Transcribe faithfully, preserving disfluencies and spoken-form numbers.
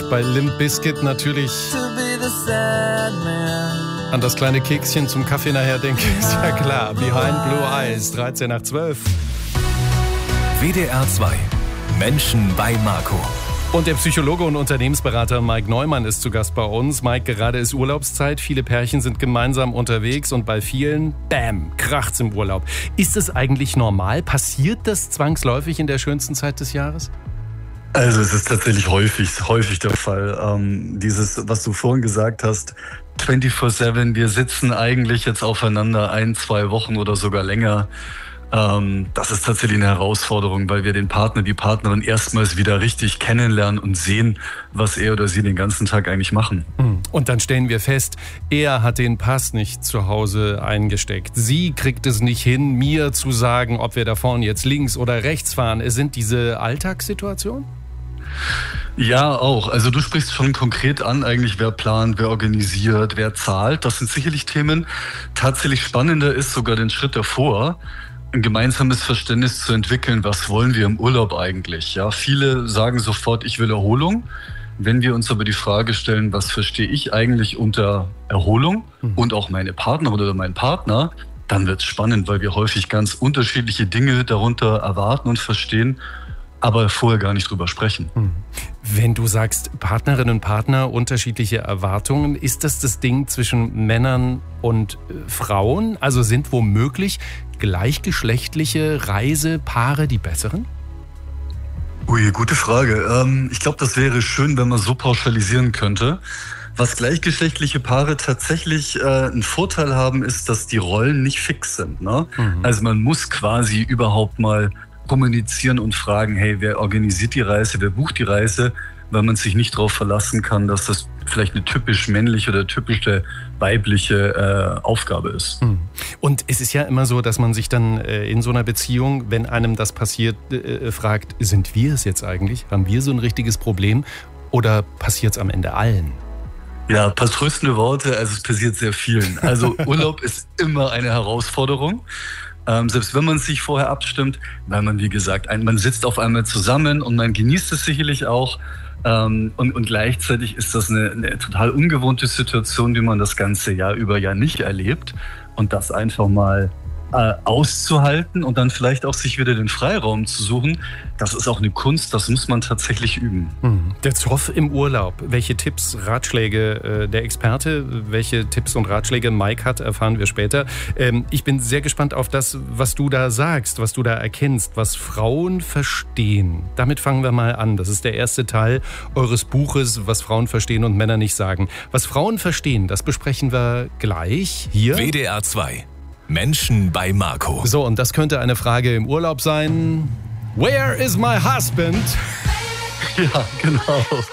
bei Limp Bizkit natürlich an das kleine Kekschen zum Kaffee nachher denke, ist ja klar. Behind Blue Eyes, dreizehn nach zwölf. W D R zwei. Menschen bei Marco. Und der Psychologe und Unternehmensberater Mike Neumann ist zu Gast bei uns. Mike, gerade ist Urlaubszeit, viele Pärchen sind gemeinsam unterwegs und bei vielen, bam, kracht's im Urlaub. Ist es eigentlich normal? Passiert das zwangsläufig in der schönsten Zeit des Jahres? Also es ist tatsächlich häufig, häufig der Fall. Ähm, dieses, was du vorhin gesagt hast, vierundzwanzig sieben, wir sitzen eigentlich jetzt aufeinander ein, zwei Wochen oder sogar länger. Ähm, das ist tatsächlich eine Herausforderung, weil wir den Partner, die Partnerin erstmals wieder richtig kennenlernen und sehen, was er oder sie den ganzen Tag eigentlich machen. Und dann stellen wir fest, er hat den Pass nicht zu Hause eingesteckt. Sie kriegt es nicht hin, mir zu sagen, ob wir da vorne jetzt links oder rechts fahren. Es sind diese Alltagssituationen? Ja, auch. Also du sprichst schon konkret an, eigentlich wer plant, wer organisiert, wer zahlt. Das sind sicherlich Themen. Tatsächlich spannender ist sogar den Schritt davor, ein gemeinsames Verständnis zu entwickeln, was wollen wir im Urlaub eigentlich. Ja, viele sagen sofort, ich will Erholung. Wenn wir uns aber die Frage stellen, was verstehe ich eigentlich unter Erholung mhm. und auch meine Partnerin oder mein Partner, dann wird es spannend, weil wir häufig ganz unterschiedliche Dinge darunter erwarten und verstehen, aber vorher gar nicht drüber sprechen. Wenn du sagst, Partnerinnen und Partner, unterschiedliche Erwartungen, ist das das Ding zwischen Männern und Frauen? Also sind womöglich gleichgeschlechtliche Reisepaare die besseren? Ui, gute Frage. Ähm, ich glaube, das wäre schön, wenn man so pauschalisieren könnte. Was gleichgeschlechtliche Paare tatsächlich äh, einen Vorteil haben, ist, dass die Rollen nicht fix sind. Ne? Mhm. Also man muss quasi überhaupt mal kommunizieren und fragen, hey, wer organisiert die Reise, wer bucht die Reise, weil man sich nicht darauf verlassen kann, dass das vielleicht eine typisch männliche oder typische weibliche äh, Aufgabe ist. Und es ist ja immer so, dass man sich dann äh, in so einer Beziehung, wenn einem das passiert, äh, fragt, sind wir es jetzt eigentlich? Haben wir so ein richtiges Problem oder passiert es am Ende allen? Ja, ein paar tröstende Worte, also es passiert sehr vielen. Also Urlaub ist immer eine Herausforderung. Ähm, selbst wenn man sich vorher abstimmt, weil man, wie gesagt, ein, man sitzt auf einmal zusammen und man genießt es sicherlich auch. Ähm, und, und gleichzeitig ist das eine, eine total ungewohnte Situation, die man das ganze Jahr über ja nicht erlebt. Und das einfach mal äh, auszuhalten und dann vielleicht auch sich wieder den Freiraum zu suchen, das ist auch eine Kunst, das muss man tatsächlich üben. Der Zoff im Urlaub. Welche Tipps, Ratschläge äh, der Experte, welche Tipps und Ratschläge Mike hat, erfahren wir später. Ähm, ich bin sehr gespannt auf das, was du da sagst, was du da erkennst, was Frauen verstehen. Damit fangen wir mal an. Das ist der erste Teil eures Buches, was Frauen verstehen und Männer nicht sagen. Was Frauen verstehen, das besprechen wir gleich hier. W D R zwei. Menschen bei Marco. So, und das könnte eine Frage im Urlaub sein. Where is my husband? Ja, genau.